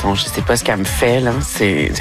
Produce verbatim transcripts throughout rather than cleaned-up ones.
chanson. Je sais pas ce qu'elle me fait, là. C'est,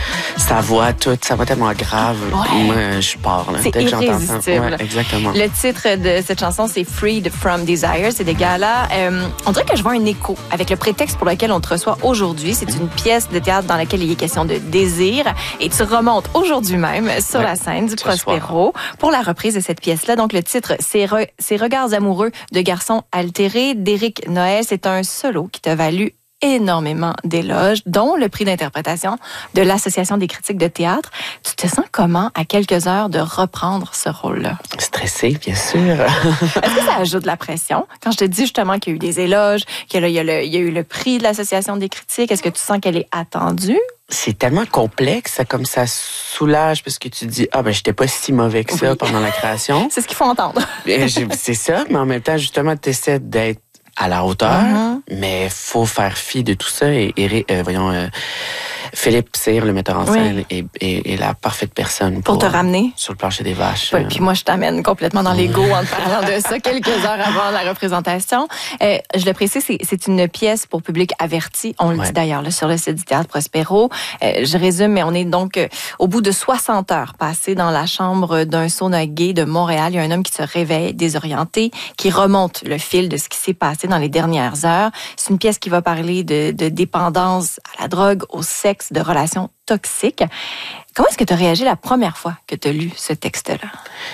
sa voix toute, sa voix tellement grave. Ouais. Moi, je pars, là. C'est Dès que j'entends ça. irrésistible. Ouais, exactement. Le titre de cette chanson, c'est Freed from Desire. C'est des Gala. Euh, on dirait que je vois un écho avec le prétexte pour lequel on te reçoit aujourd'hui. C'est une pièce de théâtre dans laquelle il est question de désir. Et tu remontes aujourd'hui même sur ouais, la scène du ce Prospero pour la reprise de cette pièce-là. Donc, le titre, c'est Re- Ces regards amoureux de garçons altérés d'Éric Noël. C'est un solo qui t'a valu énormément d'éloges, dont le prix d'interprétation de l'Association des critiques de théâtre. Tu te sens comment à quelques heures de reprendre ce rôle-là? Stressé, bien sûr. Est-ce que ça ajoute de la pression? Quand je te dis justement qu'il y a eu des éloges, qu'il y a, le, il y a eu le prix de l'Association des critiques, est-ce que tu sens qu'elle est attendue? C'est tellement complexe, ça, comme ça soulage, parce que tu te dis, ah ben, j'étais pas si mauvais que ça Oui. pendant la création. C'est ce qu'il faut entendre. C'est ça, mais en même temps, justement, tu essaies d'être à la hauteur, Mm-hmm. mais faut faire fi de tout ça. Et, et euh, voyons, euh, Philippe Cyr, le metteur en Oui. scène, est, est, est la parfaite personne pour, Pour te ramener. sur le plancher des vaches. Ouais, puis moi, je t'amène complètement dans l'ego en te parlant de ça quelques heures avant la représentation. Euh, je le précise, c'est, c'est une pièce pour public averti. On le Ouais. dit d'ailleurs là, sur le site du Théâtre Prospero. Euh, je résume, mais on est donc euh, au bout de soixante heures passées dans la chambre d'un sauna gay de Montréal. Il y a un homme qui se réveille désorienté, qui remonte le fil de ce qui s'est passé dans les dernières heures. C'est une pièce qui va parler de, de dépendance à la drogue, au sexe, de relations toxiques. Comment est-ce que tu as réagi la première fois que tu as lu ce texte-là?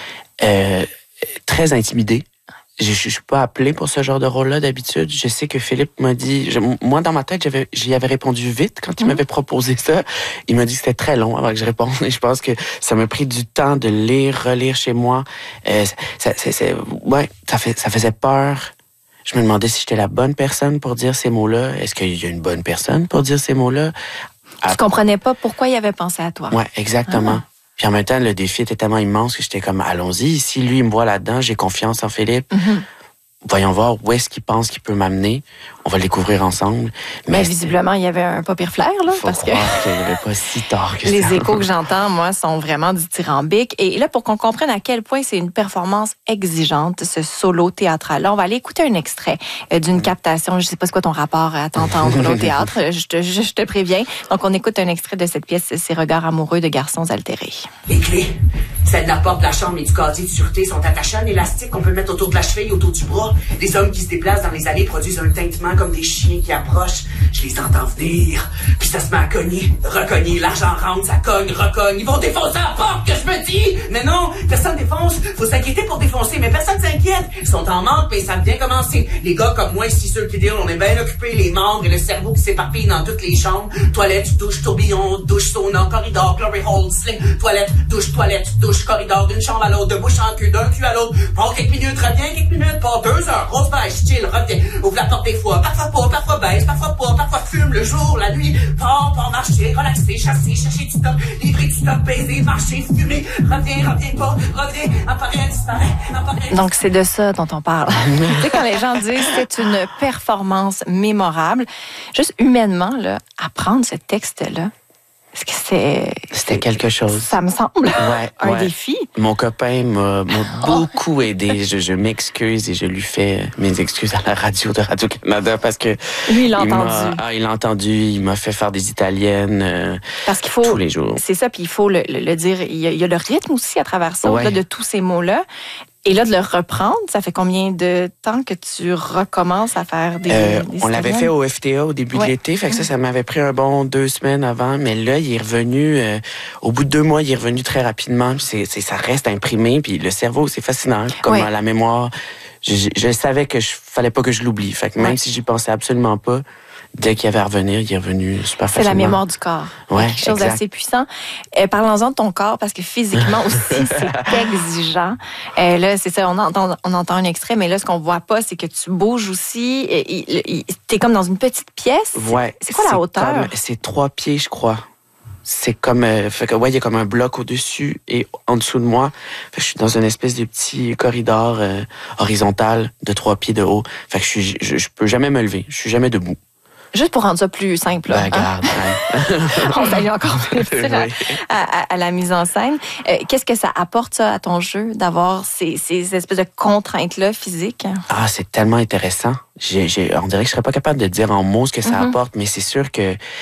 Euh, très intimidé. Je ne suis pas appelé pour ce genre de rôle-là d'habitude. Je sais que Philippe m'a dit... Je, moi, dans ma tête, j'avais, j'y avais répondu vite quand il mmh. m'avait proposé ça. Il m'a dit que c'était très long avant que je réponde. Et je pense que ça m'a pris du temps de lire, relire chez moi. Euh, ça, ça, ça, ouais, ça, fait, ça faisait peur. Je me demandais si j'étais la bonne personne pour dire ces mots-là. Est-ce qu'il y a une bonne personne pour dire ces mots-là? Tu comprenais pas pourquoi il avait pensé à toi. Oui, exactement. Ah. Puis en même temps, le défi était tellement immense que j'étais comme, allons-y. Si lui, il me voit là-dedans, j'ai confiance en Philippe. Mm-hmm. Voyons voir où est-ce qu'il pense qu'il peut m'amener. On va le découvrir ensemble. Mais, Mais visiblement, il y avait un pas pire flair, là. Faut parce croire que qu'il n'y avait pas si tard que les ça. échos que j'entends, moi, sont vraiment dithyrambiques. Et là, pour qu'on comprenne à quel point c'est une performance exigeante, ce solo théâtral-là, on va aller écouter un extrait d'une captation. Je sais pas c'est quoi ton rapport à t'entendre au théâtre. Je te, je, je te préviens. Donc, on écoute un extrait de cette pièce, Ces regards amoureux de garçons altérés. Les clés, celles de la porte de la chambre et du casier de sûreté sont attachées à un élastique qu'on peut mettre autour de la cheville, autour du bras. Les hommes qui se déplacent dans les allées produisent un tintement comme des chiens qui approchent. Je les entends venir, puis ça se met à cogner, recogner, l'argent rentre, ça cogne, recogne. Ils vont défoncer la porte, que je me dis! Mais non, personne défonce. Faut s'inquiéter pour défoncer, mais personne s'inquiète. Ils sont en manque, mais ça vient commencer. Les gars comme moi, ici, ceux qui disent, on est bien occupés, les membres et le cerveau qui s'éparpillent dans toutes les chambres. Toilette, douche, tourbillon, douche, sauna, corridor, glory hole, sling, toilette, douche, toilette, douche, corridor, d'une chambre à l'autre, de bouche en cul, d'un cul à l'autre. Pas quelques minutes, reviens quelques minutes, pas deux heures, grosse vache, chill, reviens, ouvre la porte des fois, parfois pas, parfois baisse, parfois pas, parfois fume le jour, la nuit, pars, pars, marcher, relaxer, chasser, chercher du stock, livrer du stock, baiser, marcher, fumer, reviens, reviens pas, reviens, apparaît, disparaît, apparaît. Donc, c'est de ça dont on parle. Tu sais, quand les gens disent c'est une performance mémorable, juste humainement, là, apprendre ce texte-là, est-ce que c'est... C'était quelque chose. Ça me semble ouais, un ouais. défi. Mon copain m'a, m'a beaucoup aidé. Je, je m'excuse et je lui fais mes excuses à la radio de Radio-Canada parce que... Lui, il l'a il entendu. M'a, ah, il l'a entendu. Il m'a fait faire des italiennes euh, parce qu'il faut, tous les jours. C'est ça, puis il faut le, le, le dire. Il y, a, il y a le rythme aussi à travers ça, ouais. là, de tous ces mots-là. Et là, de le reprendre, ça fait combien de temps que tu recommences à faire des... Euh, des on l'avait fait au F T A au début ouais. de l'été, fait que ça, ça m'avait pris un bon deux semaines avant, mais là, il est revenu, euh, au bout de deux mois, il est revenu très rapidement, puis c'est, c'est, ça reste imprimé, puis le cerveau, c'est fascinant, comme ouais. la mémoire. Je, je, je savais que je fallait pas que je l'oublie, fait que même ouais. si j'y pensais absolument pas, dès qu'il y avait à revenir, il est revenu super facilement. C'est la mémoire du corps. Ouais, quelque chose exact. d'assez puissant. Euh, parlons-en de ton corps, parce que physiquement aussi, c'est exigeant. Euh, là, c'est ça, on entend, on entend un extrait, mais là, ce qu'on voit pas, c'est que tu bouges aussi. Tu es comme dans une petite pièce. Ouais. C'est quoi la hauteur? Comme, c'est trois pieds, je crois. C'est comme, euh, fait que, ouais, il y a comme un bloc au-dessus et en dessous de moi. Fait que je suis dans une espèce de petit corridor euh, horizontal de trois pieds de haut. Fait que je suis, je, je peux jamais me lever. Je suis jamais debout. Juste pour rendre ça plus simple. Ben, hein? regarde, hein? On salue encore plaisir oui. à, à, à la mise en scène. Euh, qu'est-ce que ça apporte, ça, à ton jeu, d'avoir ces, ces espèces de contraintes-là physiques? Ah, c'est tellement intéressant. J'ai, j'ai, on dirait que je serais pas capable de dire en mots ce que ça mm-hmm. apporte, mais c'est sûr que